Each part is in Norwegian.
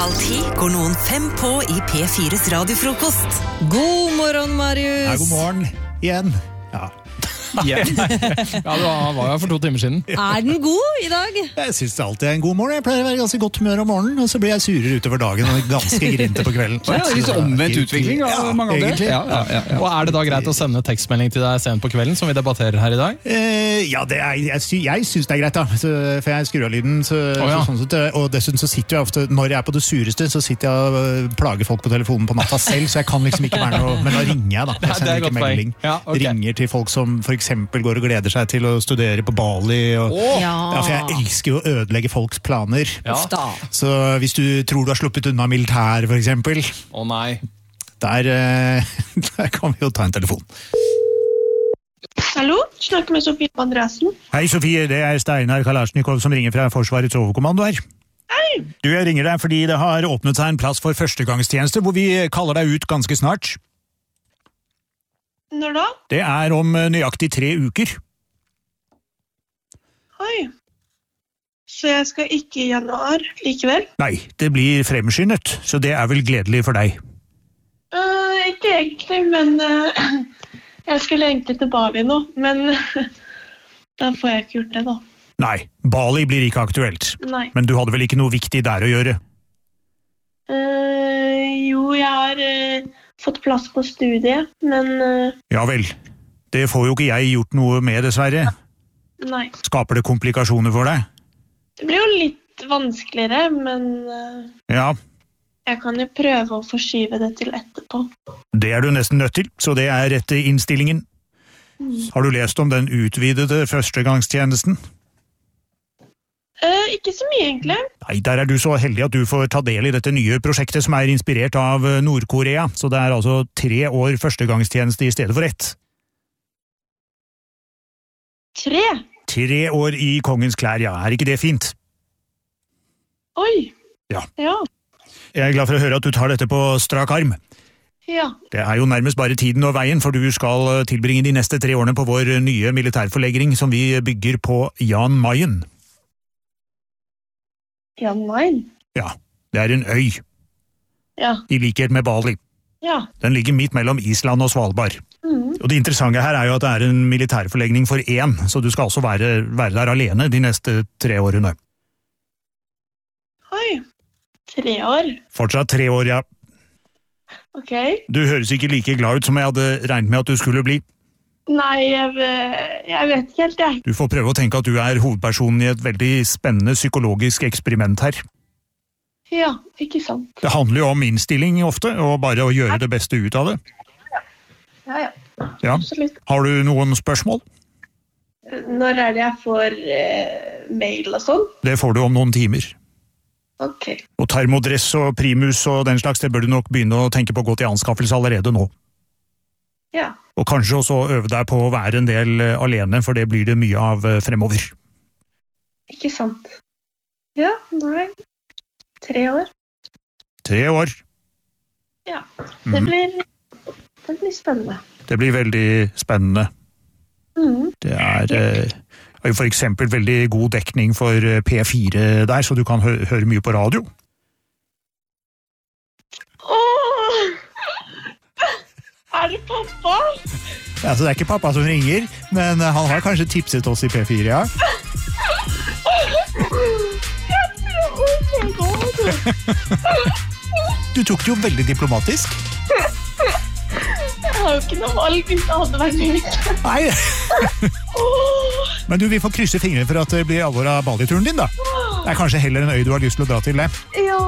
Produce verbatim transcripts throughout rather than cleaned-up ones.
halv ti går noen fem på i P fires radiofrokost. God morgen, Marius! Ja, god morgen igjen. Ja. Yeah. Ja, det var, var jo for to timer siden. Er den god i dag? Jeg synes det alltid er en god morgen. Jeg pleier å være ganske godt humør om morgenen, og så blir jeg surere utover dagen og ganske grinte på kvelden. Ja, det er litt omvendt utvikling av ja, mange av det. Ja, ja, ja, ja. Og er det da greit å sende tekstmelding til deg sent på kvelden, som vi debatterer her i dag? Eh, ja, det er, jeg, sy jeg synes det er greit da, så, for jeg skrur av lyden, så, oh, ja. så, sånn sett, og dessuten så sitter jeg ofte, når jeg er på det sureste, så sitter jeg og plager folk på telefonen på natta selv, så jeg kan liksom ikke være noe, men da ringer jeg da. Jeg sender ikke melding. Ja, okay. Ringer til folk som for eksempel går og gleder seg til å studere på Bali. Og, oh. ja. Ja, for jeg elsker jo å ødelegge folks planer. Ja. Så hvis du tror du har sluppet unna militær, for eksempel, å oh, nei. Der, der kan vi jo ta en telefon. Hallo, snakker med Sofie Andreasen. Hei Sofie, det er Steinar Kalasjnikov som ringer fra Forsvarets overkommando her. Hei. Du, jeg ringer deg fordi det har åpnet seg en plass for førstegangstjeneste, hvor vi kaller deg ut ganske snart. Når da? Det er om nøyaktig tre uker. Oi. Så jeg skal ikke i januar likevel? Nei, det blir fremskyndet, så det er vel gledelig for deg. Uh, ikke egentlig, men uh, jeg skulle egentlig til Bali nå, men uh, da får jeg ikke gjort det da. Nei, Bali blir ikke aktuelt. Nei. Men du hadde vel ikke noe viktig der å gjøre? Uh, jo, jeg har uh, fått plass på studiet, men... Uh, ja vel, det får jo ikke jeg gjort noe med dessverre. Nei. Skaper det komplikasjoner for deg? Det blir jo litt vanskeligere, men... Uh, ja. Jeg kan jo prøve å forskyve det til etterpå. Det er du nesten nødt til, så det er rett i innstillingen. Mm. Har du lest om den utvidede førstegangstjenesten? Uh, ikke så mye, egentlig. Nei, der er du så heldig at du får ta del i dette nye prosjektet som er inspirert av Nord-Korea, så det er altså tre år førstegangstjeneste i stedet for ett. Tre? Tre år i kongens klær, ja. Er ikke det fint? Oi. Ja. Ja. Jeg er glad for å høre at du tar dette på strak arm. Ja. Det er jo nærmest bare tiden og veien, for du skal tilbringe de neste tre årene på vår nye militærforlegring som vi bygger på Jan Mayen. Jan Mayen? Ja, det er en øy. Ja. I likhet med Bali. Ja. Den ligger midt mellom Island og Svalbard. Mm. Og det interessante her er jo at det er en militærforlegning for én, så du skal altså være, være der alene de neste tre årene. Oi, tre år? Fortsatt tre år, ja. Ok. Du høres ikke like glad ut som jeg hadde regnet med at du skulle bli. Nei, jeg, jeg vet ikke helt, jeg. Du får prøve å tenke at du er hovedpersonen i et veldig spennende psykologisk eksperiment her. Ja, ikke sant. Det handler jo om innstilling ofte, og bare å gjøre det beste ut av det. Ja, ja. Ja. Absolutt. Har du noen spørsmål? Når er det jeg får eh, mail og sånn? Det får du om noen timer. Ok. Og termodress og primus og den slags, det bør du nok begynne å tenke på å gå til anskaffelse allerede nå. Ja. Og kanskje også øve deg på å være en del alene, for det blir det mye av fremover. Ikke sant. Ja, nei. Tre år. Tre år. Ja, det blir, det blir spennende. Det blir veldig spennende. Mm. Det er eh, for eksempel veldig god dekning for P fire der, så du kan hø høre mye på radio. Åh! Er det pappa? Ja, så det er ikke pappa som ringer, men han har kanskje tipset oss i P fire, ja? Du tok det jo veldig diplomatisk. Jeg har jo ikke noe valg hvis det hadde vært mulig. Nei. Men du, vi får krysse fingrene for at det blir alvor av Bali-turen din, da. Det er kanskje heller en øy du har lyst til å dra til, det. Ja.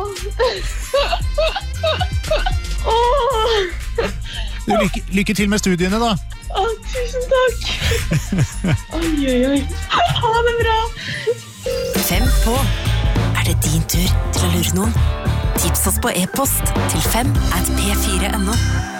Du, lykke, lykke til med studiene, da. Å, tusen takk. Oi, oi, oi. Ha det bra. Fem på. Er det din tur til å lure noen? Tips oss på e-post til fem at p fire punktum no.